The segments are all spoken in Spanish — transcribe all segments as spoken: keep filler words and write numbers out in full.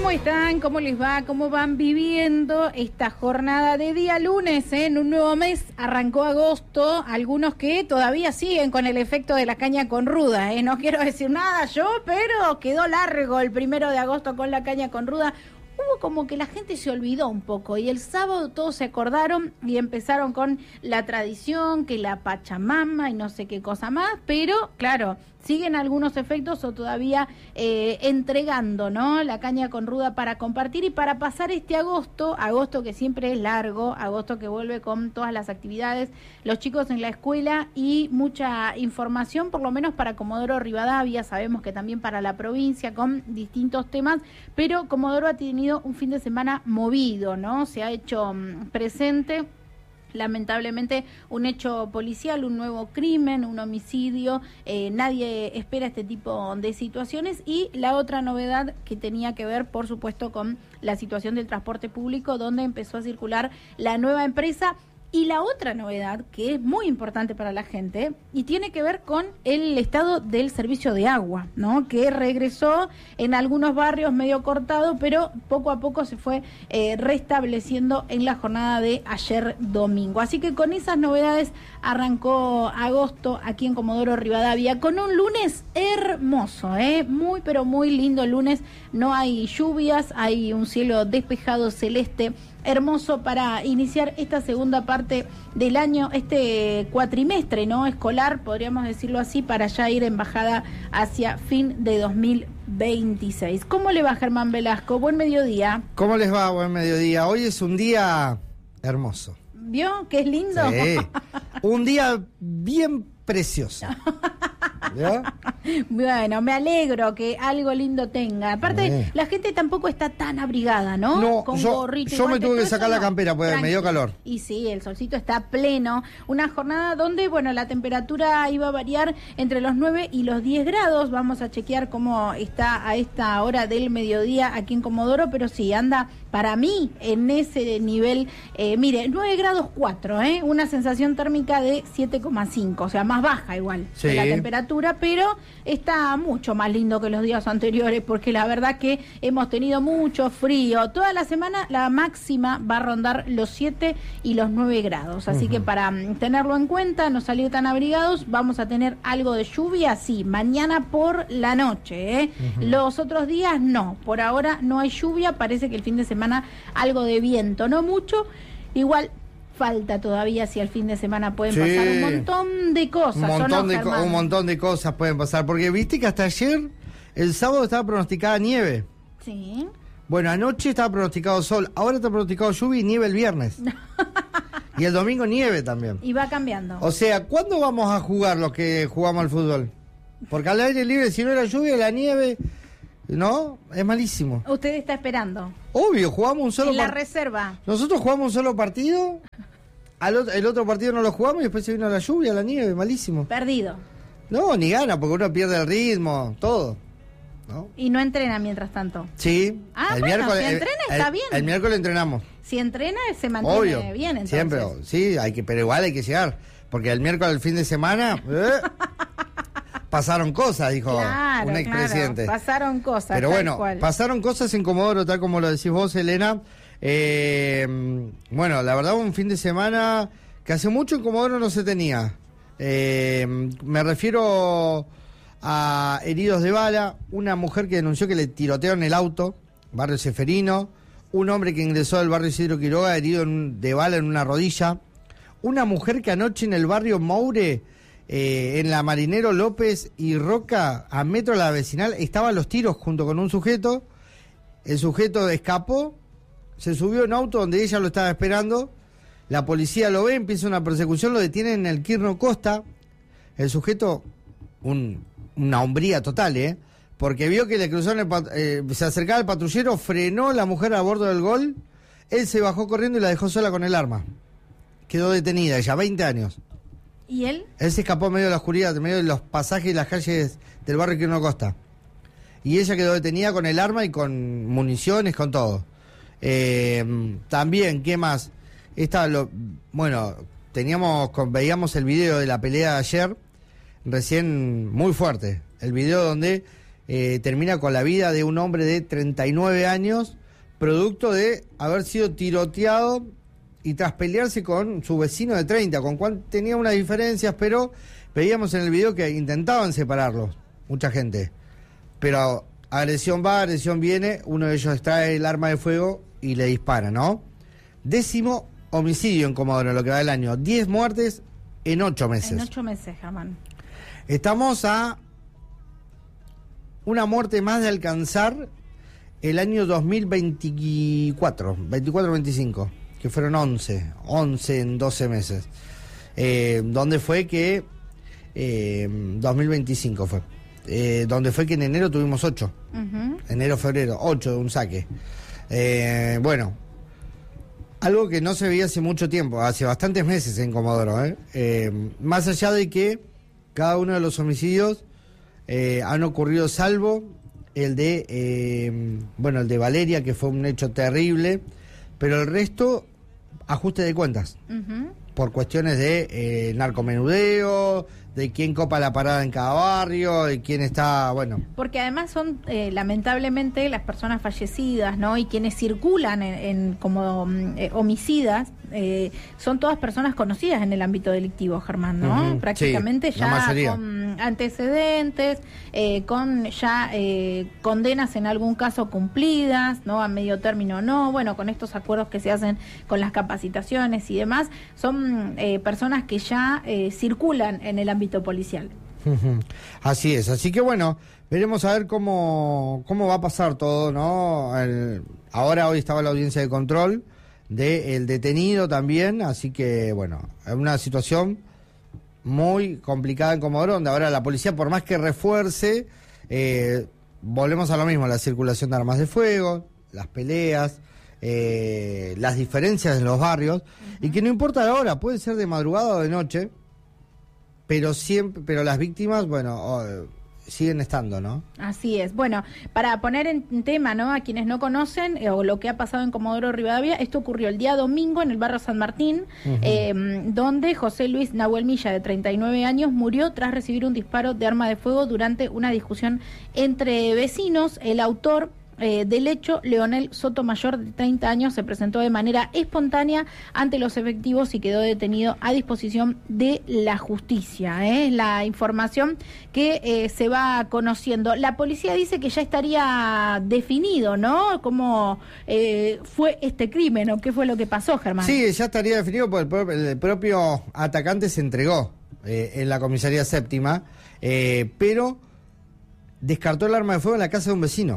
¿Cómo están? ¿Cómo les va? ¿Cómo van viviendo esta jornada de día lunes? ¿eh? En un nuevo mes arrancó agosto, algunos que todavía siguen con el efecto de la caña con ruda. ¿eh? No quiero decir nada yo, pero quedó largo el primero de agosto con la caña con ruda. Hubo como que la gente se olvidó un poco y el sábado todos se acordaron y empezaron con la tradición, que la Pachamama y no sé qué cosa más, pero claro, siguen algunos efectos o todavía eh, entregando, ¿no? La caña con ruda para compartir y para pasar este agosto, agosto que siempre es largo, agosto que vuelve con todas las actividades, los chicos en la escuela y mucha información, por lo menos para Comodoro Rivadavia, sabemos que también para la provincia con distintos temas, pero Comodoro ha tenido un fin de semana movido, ¿no? Se ha hecho um, presente lamentablemente un hecho policial, un nuevo crimen, un homicidio, eh, nadie espera este tipo de situaciones y la otra novedad que tenía que ver, por supuesto, con la situación del transporte público, donde empezó a circular la nueva empresa. Y la otra novedad, que es muy importante para la gente, y tiene que ver con el estado del servicio de agua, ¿no? Que regresó en algunos barrios medio cortado, pero poco a poco se fue eh, restableciendo en la jornada de ayer domingo. Así que con esas novedades arrancó agosto aquí en Comodoro Rivadavia, con un lunes hermoso, ¿eh? Muy, pero muy lindo lunes. No hay lluvias, hay un cielo despejado celeste, hermoso para iniciar esta segunda parte del año, este cuatrimestre, ¿no? Escolar, podríamos decirlo así, para ya ir en bajada hacia fin de dos mil veintiséis. ¿Cómo le va, Germán Velasco? Buen mediodía. ¿Cómo les va? Buen mediodía. Hoy es un día hermoso. ¿Vio? ¿Qué es lindo? Sí. Un día bien precioso. ¿Vio? Bueno, me alegro que algo lindo tenga. Aparte, eh. la gente tampoco está tan abrigada, ¿no? No, con yo, gorrito. yo me tuve que sacar no. la campera porque me dio calor. Y sí, el solcito está pleno. Una jornada donde, bueno, la temperatura iba a variar entre los nueve y los diez grados. Vamos a chequear cómo está a esta hora del mediodía aquí en Comodoro, pero sí, anda para mí en ese nivel. Eh, mire, nueve grados cuatro, ¿eh? Una sensación térmica de siete coma cinco, o sea, más baja igual sí. de la temperatura, pero está mucho más lindo que los días anteriores, porque la verdad que hemos tenido mucho frío. Toda la semana la máxima va a rondar los siete y los nueve grados, así uh-huh. que para um, tenerlo en cuenta, no salir tan abrigados, vamos a tener algo de lluvia, sí, mañana por la noche, ¿eh? Uh-huh. Los otros días no, por ahora no hay lluvia, parece que el fin de semana algo de viento, no mucho, igual falta todavía, si al fin de semana pueden sí. pasar un montón de cosas. Un montón, no, de, co- un montón de cosas pueden pasar, porque viste que hasta ayer, el sábado estaba pronosticada nieve. Sí. Bueno, anoche estaba pronosticado sol, ahora está pronosticado lluvia y nieve el viernes. Y el domingo nieve también. Y va cambiando. O sea, ¿cuándo vamos a jugar los que jugamos al fútbol? Porque al aire libre, si no era lluvia, la nieve... ¿No? Es malísimo. Usted está esperando. Obvio, jugamos un solo partido. En la par- reserva. Nosotros jugamos un solo partido, al otro, el otro partido no lo jugamos y después se vino la lluvia, la nieve, malísimo. Perdido. No, ni gana, porque uno pierde el ritmo, todo. ¿No? Y no entrena mientras tanto. Sí. Ah, el bueno, miércoles, si entrena el, está el, bien. El miércoles entrenamos. Si entrena, se mantiene Obvio, bien, entonces. Siempre, sí, hay que, pero igual hay que llegar, porque el miércoles, el fin de semana... Eh, pasaron cosas, dijo claro, un expresidente. Claro, pasaron cosas. Pero tal bueno, cual. pasaron cosas en Comodoro, tal como lo decís vos, Elena. Eh, bueno, la verdad, un fin de semana que hace mucho en Comodoro no se tenía. Eh, me refiero a heridos de bala, una mujer que denunció que le tirotearon el auto, barrio Ceferino, un hombre que ingresó al barrio Isidro Quiroga herido en, de bala en una rodilla, una mujer que anoche en el barrio Moure, Eh, en la Marinero López y Roca, a metro de la vecinal, estaban los tiros junto con un sujeto. El sujeto escapó, se subió en auto donde ella lo estaba esperando. La policía lo ve, empieza una persecución, lo detienen en el Quirno Costa. El sujeto, un, una hombría total, ¿eh? Porque vio que le cruzaron el pat- eh, se acercaba el patrullero, frenó la mujer a bordo del Gol. Él se bajó corriendo y la dejó sola con el arma. Quedó detenida, ella, veinte años. ¿Y él? Él se escapó en medio de la oscuridad, en medio de los pasajes y las calles del barrio Quirno Costa. Y ella quedó detenida con el arma y con municiones, con todo. Eh, también, ¿qué más? Esta, lo, bueno, teníamos, veíamos el video de la pelea de ayer, recién muy fuerte. El video donde eh, termina con la vida de un hombre de treinta y nueve años, producto de haber sido tiroteado y tras pelearse con su vecino de treinta, con cual tenía unas diferencias, pero veíamos en el video que intentaban separarlos, mucha gente. Pero agresión va, agresión viene, uno de ellos extrae el arma de fuego y le dispara, ¿no? Décimo homicidio en Comodoro, lo que va del año. diez muertes en ocho meses. En ocho meses, Germán. Estamos a una muerte más de alcanzar el año dos mil veinticuatro, veinticuatro veinticinco, que fueron once, once en doce meses. Eh, donde fue que... Eh, dos mil veinticinco fue. Eh, donde fue que en enero tuvimos ocho. Uh-huh. Enero, febrero, ocho de un saque. Eh, bueno, algo que no se veía hace mucho tiempo, hace bastantes meses en Comodoro. ¿eh? Eh, más allá de que cada uno de los homicidios eh, han ocurrido, salvo el de, eh, bueno, el de Valeria, que fue un hecho terrible, pero el resto, ajuste de cuentas. Uh-huh. Por cuestiones de eh, narcomenudeo, de quién copa la parada en cada barrio, de quién está, bueno. Porque además son, eh, lamentablemente, las personas fallecidas, ¿no? Y quienes circulan en, en como eh, homicidas, eh, son todas personas conocidas en el ámbito delictivo, Germán, ¿no? Uh-huh. Prácticamente sí, ya con antecedentes, eh, con ya eh, condenas en algún caso cumplidas, ¿no? A medio término no, bueno, con estos acuerdos que se hacen con las capacitaciones y demás, son eh, personas que ya eh, circulan en el ámbito policial. Así es, así que bueno, veremos a ver cómo, cómo va a pasar todo, ¿no? El, ahora hoy estaba la audiencia de control del detenido también, así que bueno, es una situación muy complicada en Comodoro, donde ahora la policía, por más que refuerce, eh, volvemos a lo mismo, la circulación de armas de fuego, las peleas, eh, las diferencias en los barrios, uh-huh. y que no importa la hora, puede ser de madrugada o de noche, pero siempre, pero las víctimas, bueno, oh, siguen estando, ¿no? Así es. Bueno, para poner en tema, ¿no? A quienes no conocen eh, o lo que ha pasado en Comodoro Rivadavia, esto ocurrió el día domingo en el barrio San Martín, uh-huh. eh, donde José Luis Nahuel Milla, de treinta y nueve años, murió tras recibir un disparo de arma de fuego durante una discusión entre vecinos. El autor Eh, del hecho, Leonel Sotomayor, de treinta años, se presentó de manera espontánea ante los efectivos y quedó detenido a disposición de la justicia. ¿eh? La información que eh, se va conociendo. La policía dice que ya estaría definido, ¿no? Cómo eh, fue este crimen o qué fue lo que pasó, Germán. Sí, ya estaría definido porque el, el propio atacante se entregó eh, en la comisaría séptima, eh, pero descartó el arma de fuego en la casa de un vecino.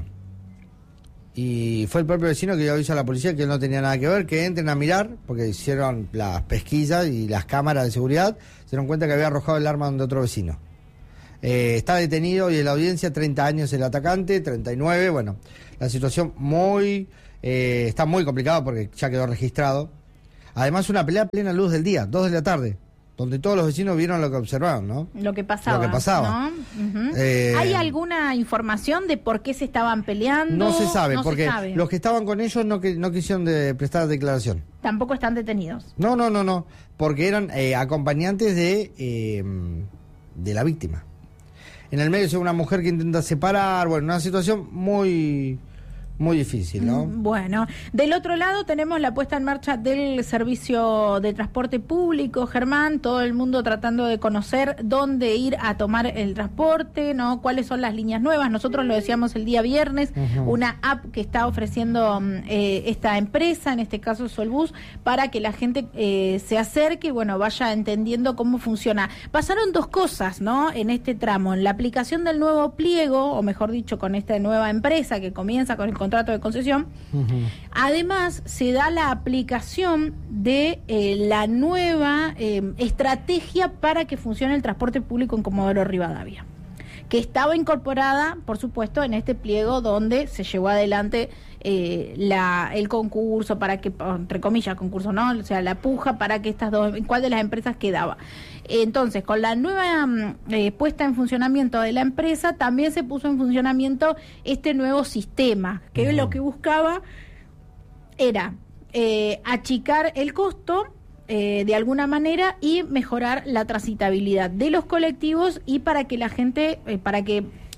Y fue el propio vecino que le avisó a la policía que él no tenía nada que ver, que entren a mirar, porque hicieron las pesquisas y las cámaras de seguridad, se dieron cuenta que había arrojado el arma de otro vecino. Eh, está detenido y en la audiencia, treinta años el atacante, treinta y nueve, bueno, la situación muy, eh, está muy complicada porque ya quedó registrado. Además, una pelea a plena luz del día, dos de la tarde, donde todos los vecinos vieron lo que observaron, ¿no? Lo que pasaba. Lo que pasaba. ¿no? Uh-huh. eh, ¿Hay alguna información de por qué se estaban peleando? No se sabe, no porque se sabe. Los que estaban con ellos no, que, no quisieron de prestar declaración. Tampoco están detenidos. No, no, no, no, porque eran eh, acompañantes de, eh, de la víctima. En el medio es una mujer que intenta separar, bueno, una situación muy... muy difícil, ¿no? Bueno, del otro lado tenemos la puesta en marcha del servicio de transporte público, Germán, todo el mundo tratando de conocer dónde ir a tomar el transporte, ¿no? Cuáles son las líneas nuevas. Nosotros lo decíamos el día viernes, uh-huh. una app que está ofreciendo eh, esta empresa, en este caso Solbus, para que la gente eh, se acerque y, bueno, vaya entendiendo cómo funciona. Pasaron dos cosas, ¿no? En este tramo, en la aplicación del nuevo pliego, o mejor dicho, con esta nueva empresa que comienza con el contrato de concesión. Uh-huh. Además, se da la aplicación de eh, la nueva eh, estrategia para que funcione el transporte público en Comodoro Rivadavia, que estaba incorporada, por supuesto, en este pliego donde se llevó adelante eh, la, el concurso para que, entre comillas, concurso, ¿no? O sea, la puja para que estas dos, ¿cuál de las empresas quedaba? Entonces, con la nueva eh, puesta en funcionamiento de la empresa, también se puso en funcionamiento este nuevo sistema, que uh-huh. lo que buscaba era eh, achicar el costo eh, de alguna manera y mejorar la transitabilidad de los colectivos y para que la gente, eh, para que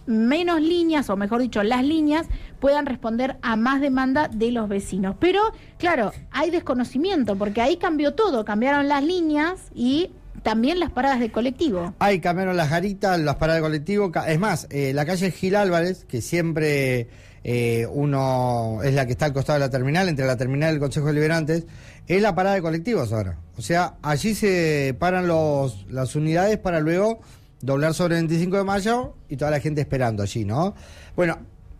menos líneas, o mejor dicho, las líneas puedan responder a más demanda de los vecinos. Pero, claro, hay desconocimiento, porque ahí cambió todo, cambiaron las líneas y también las paradas de colectivo. Ahí cambiaron las garitas, las paradas de colectivo. Es más, eh, la calle Gil Álvarez, que siempre eh, uno es la que está al costado de la terminal, entre la terminal y el Consejo de Liberantes, es la parada de colectivos ahora. O sea, allí se paran los, las unidades para luego doblar sobre el veinticinco de mayo y toda la gente esperando allí, ¿no? Bueno,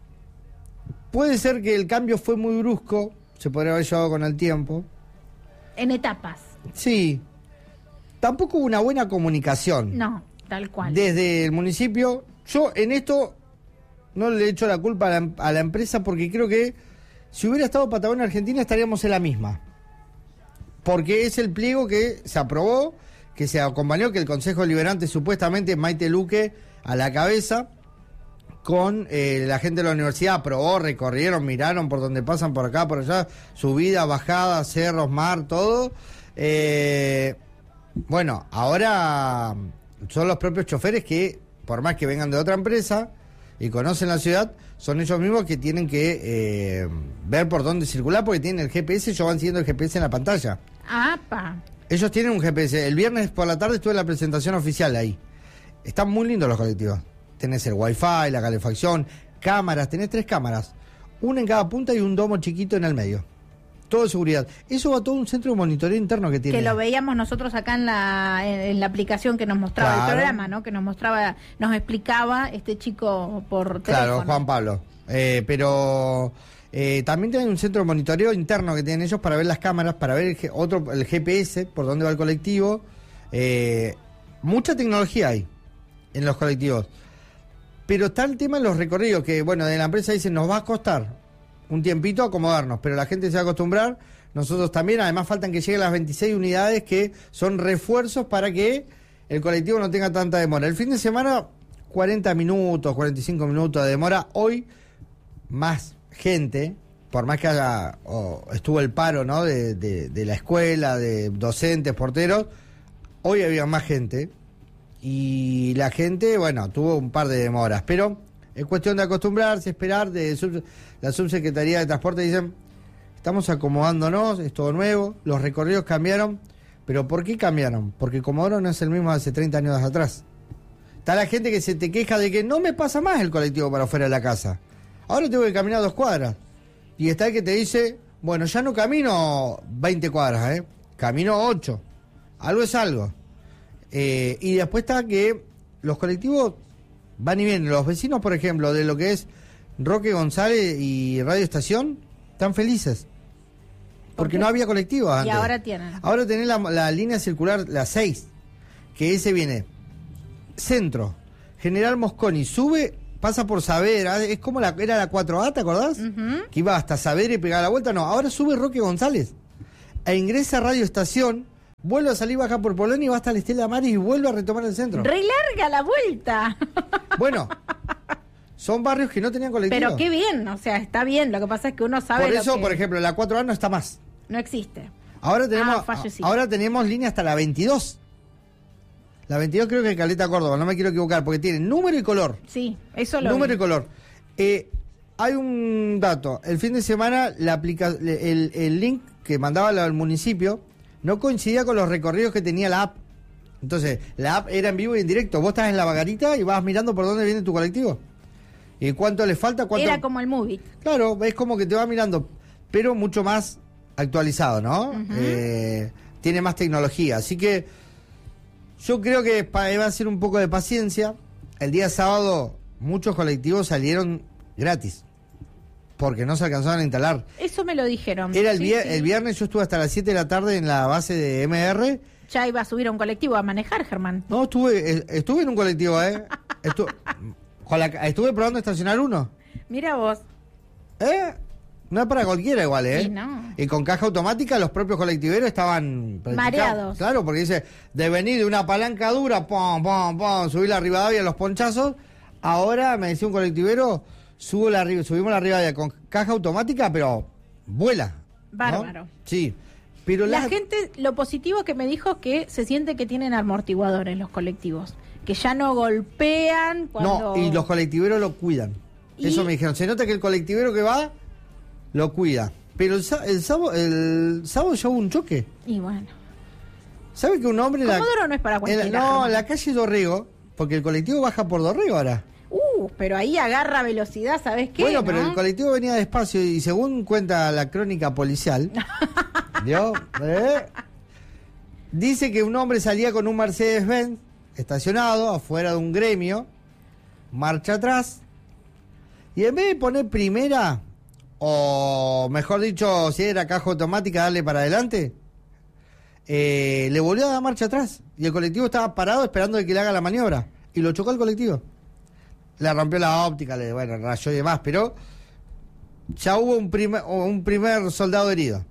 puede ser que el cambio fue muy brusco, se podría haber llevado con el tiempo. En etapas. Sí. Tampoco hubo una buena comunicación. No, tal cual. Desde el municipio, yo en esto no le echo la culpa a la, a la empresa, porque creo que si hubiera estado Patagonia Argentina estaríamos en la misma. Porque es el pliego que se aprobó, que se acompañó, que el Consejo Deliberante, supuestamente Maite Luque a la cabeza, con eh, la gente de la universidad, aprobó, recorrieron, miraron por donde pasan, por acá, por allá, subida, bajada, cerros, mar, todo. Eh, bueno, ahora son los propios choferes que, por más que vengan de otra empresa y conocen la ciudad, son ellos mismos que tienen que eh, ver por dónde circular, porque tienen el G P S, ellos van siguiendo el G P S en la pantalla. ¡Apa! Ellos tienen un G P S. El viernes por la tarde estuve en la presentación oficial ahí. Están muy lindos los colectivos. Tenés el wifi, la calefacción, cámaras, tenés tres cámaras. Una en cada punta y un domo chiquito en el medio. Todo de seguridad. Eso va a todo un centro de monitoreo interno que tiene. Que lo veíamos nosotros acá en la en, en la aplicación que nos mostraba claro. el programa, ¿no? Que nos mostraba, nos explicaba este chico por teléfono. Claro, Juan Pablo. Eh, pero eh, también tienen un centro de monitoreo interno que tienen ellos para ver las cámaras, para ver el, G, otro, el G P S, por dónde va el colectivo. Eh, mucha tecnología hay en los colectivos. Pero está el tema de los recorridos, que bueno, de la empresa dicen, nos va a costar un tiempito acomodarnos, pero la gente se va a acostumbrar, nosotros también. Además faltan que lleguen las veintiséis unidades que son refuerzos para que el colectivo no tenga tanta demora. El fin de semana, cuarenta minutos, cuarenta y cinco minutos de demora. Hoy, más gente, por más que haya, oh, estuvo el paro, ¿no?, de, de, de la escuela, de docentes, porteros, hoy había más gente, y la gente, bueno, tuvo un par de demoras, pero es cuestión de acostumbrarse, esperar. De sub, la Subsecretaría de Transporte dicen, estamos acomodándonos, es todo nuevo, los recorridos cambiaron. ¿Pero por qué cambiaron? Porque Comodoro no es el mismo de hace treinta años atrás. Está la gente que se te queja de que no me pasa más el colectivo para afuera de la casa. Ahora tengo que caminar dos cuadras. Y está el que te dice, bueno, ya no camino veinte cuadras, ¿eh? Camino ocho. Algo es algo. Eh, y después está que los colectivos van y vienen. Los vecinos, por ejemplo, de lo que es Roque González y Radio Estación, están felices. Porque ¿por no había colectivos antes. Y ahora tienen. Ahora tenés la, la línea circular, la seis, que ese viene Centro, General Mosconi, sube, pasa por Saavedra, es como la, era la cuatro A, ¿te acordás? Uh-huh. Que iba hasta Saavedra y pegaba la vuelta. No, ahora sube Roque González e ingresa a Radio Estación, vuelve a salir, baja por Polón y va hasta la Estela Maris y vuelve a retomar el centro. ¡Re larga la vuelta! Bueno, son barrios que no tenían colectivo. Pero qué bien, o sea, está bien. Lo que pasa es que uno sabe. Por eso, lo que... por ejemplo, la cuatro A no está más. No existe. Ahora tenemos, ah, ahora tenemos línea hasta la veintidós. La veintidós creo que es Caleta Córdoba, no me quiero equivocar, porque tiene número y color. Sí, eso lo Número vi. y color. Eh, hay un dato. El fin de semana la aplica, el, el link que mandaba al municipio no coincidía con los recorridos que tenía la app. Entonces, la app era en vivo y en directo. Vos estás en la vagarita y vas mirando por dónde viene tu colectivo. ¿Y cuánto le falta? Cuánto... Era como el movie. Claro, es como que te va mirando, pero mucho más actualizado, ¿no? Uh-huh. Eh, tiene más tecnología. Así que yo creo que va a ser un poco de paciencia. El día sábado muchos colectivos salieron gratis, porque no se alcanzaban a instalar. Eso me lo dijeron. Era el, sí, vier- sí. el viernes, yo estuve hasta las siete de la tarde en la base de M R. Ya iba a subir a un colectivo a manejar, Germán. No, estuve estuve en un colectivo, ¿eh? Estu- con la, estuve probando estacionar uno. Mira vos. ¿Eh? No es para cualquiera igual, ¿eh? Sí, no. Y con caja automática los propios colectiveros estaban... mareados. Claro, porque dice, de venir de una palanca dura, pom, pom, pom, subir la Rivadavia, los ponchazos. Ahora, me decía un colectivero, subo la, subimos la Rivadavia con caja automática, pero vuela. Bárbaro. ¿no? Sí. Pero la la gente, lo positivo que me dijo que se siente que tienen amortiguadores los colectivos. que ya no golpean cuando... No, y los colectiveros lo cuidan. ¿Y? Eso me dijeron. Se nota que el colectivero que va, lo cuida. Pero el, el sábado el sábado ya hubo un choque. Y bueno. ¿Sabe que un hombre... Comodoro la, no es para cualquiera. en la, no, en la calle Dorrego, porque el colectivo baja por Dorrego ahora. Uh, pero ahí agarra velocidad, ¿sabes qué? Bueno, ¿no? pero el colectivo venía despacio y según cuenta la crónica policial, ¿vio? ¿Eh? Dice que un hombre salía con un Mercedes-Benz estacionado afuera de un gremio, marcha atrás, y en vez de poner primera, o mejor dicho, si era caja automática, darle para adelante, eh, le volvió a dar marcha atrás, y el colectivo estaba parado esperando de que le haga la maniobra, y lo chocó el colectivo. Le rompió la óptica, le, bueno, rayó y demás, pero ya hubo un primer, un primer soldado herido.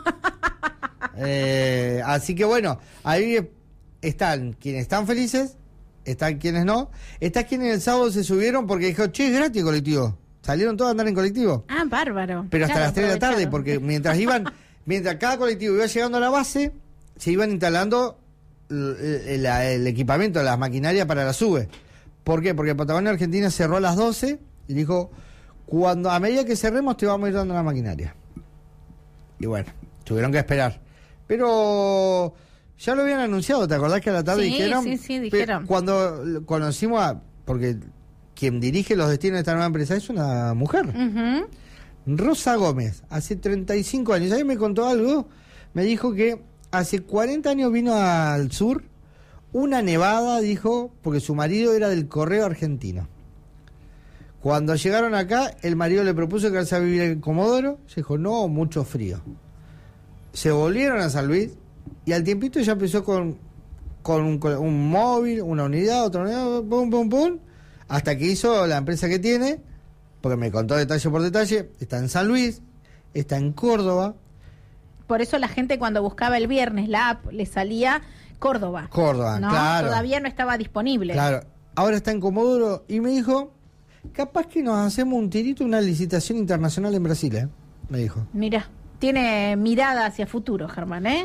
eh, así que bueno, ahí están quienes están felices, están quienes no, están quienes el sábado se subieron porque dijo, che, es gratis el colectivo. Salieron todos a andar en colectivo. Ah, bárbaro. Pero hasta Claro, las tres de la tarde, aprovecharon. porque mientras iban, mientras cada colectivo iba llegando a la base, se iban instalando el, el- el equipamiento, las maquinarias para la sube. ¿Por qué? Porque Patagonia Argentina cerró a las doce y dijo, cuando a medida que cerremos te vamos a ir dando la maquinaria. Y bueno, tuvieron que esperar. Pero ya lo habían anunciado, ¿te acordás que a la tarde Sí, dijeron? sí, sí, Pe- dijeron. Cuando conocimos a... Porque quien dirige los destinos de esta nueva empresa es una mujer. Ujú. Rosa Gómez, hace treinta y cinco años. Ahí me contó algo. Me dijo que hace cuarenta años vino al sur, una nevada, dijo, porque su marido era del Correo Argentino. Cuando llegaron acá, el marido le propuso quedarse a vivir en Comodoro. Se dijo, no, mucho frío. Se volvieron a San Luis y al tiempito ya empezó con, con, un, con un móvil, una unidad, otra unidad, pum, pum, pum, hasta que hizo la empresa que tiene, porque me contó detalle por detalle. Está en San Luis, está en Córdoba. Por eso la gente cuando buscaba el viernes la app le salía Córdoba. Córdoba, ¿no? claro. Todavía no estaba disponible. Claro, ahora está en Comodoro y me dijo, capaz que nos hacemos un tirito, una licitación internacional en Brasil, ¿eh? Me dijo. Mira, tiene mirada hacia futuro, Germán, ¿eh?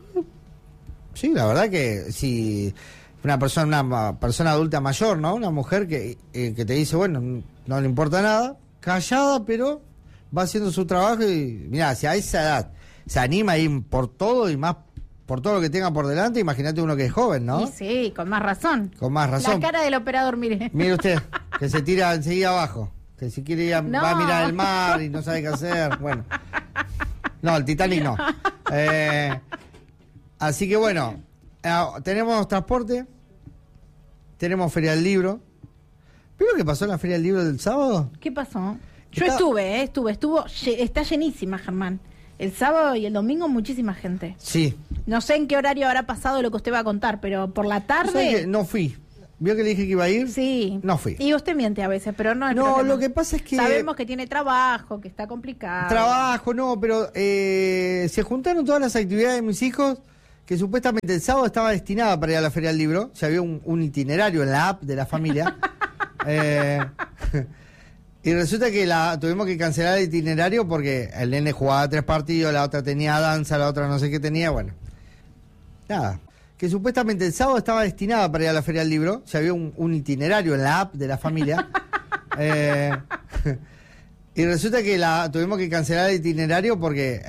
Sí, la verdad que si una persona, una ma- persona adulta mayor, ¿no? Una mujer que, eh, que te dice, bueno, n- no le importa nada, callada, pero va haciendo su trabajo y, mira, si a esa edad se anima a ir por todo y más por todo lo que tenga por delante, imagínate uno que es joven, ¿no? Y sí, con más razón. Con más razón. La cara del operador, mire. Mire usted, que se tira enseguida abajo, que si quiere ir a, No. va a mirar el mar y no sabe qué hacer, bueno. No, el Titanic no. Eh, así que bueno, eh, tenemos transporte, tenemos Feria del Libro. ¿Pero qué pasó en la Feria del Libro del sábado? ¿Qué pasó? Yo Está- estuve, ¿eh? Estuve, estuvo, lle- está llenísima, Germán. El sábado y el domingo muchísima gente. Sí. No sé en qué horario habrá pasado lo que usted va a contar, pero por la ¿Sabe tarde... qué? No fui. ¿Vio que le dije que iba a ir? Sí. No fui. Y usted miente a veces, pero no es No, problema. lo que pasa es que... Sabemos que tiene trabajo, que está complicado. Trabajo, no, pero eh, se juntaron todas las actividades de mis hijos, que supuestamente el sábado estaba destinada para ir a la Feria del Libro. Ya había un, un itinerario en la app de la familia. eh, y resulta que la tuvimos que cancelar el itinerario porque el nene jugaba tres partidos, la otra tenía danza, la otra no sé qué tenía, bueno. Nada. Que supuestamente el sábado estaba destinada para ir a la Feria del Libro. Ya había un, un itinerario en la app de la familia. eh, y resulta que la tuvimos que cancelar el itinerario porque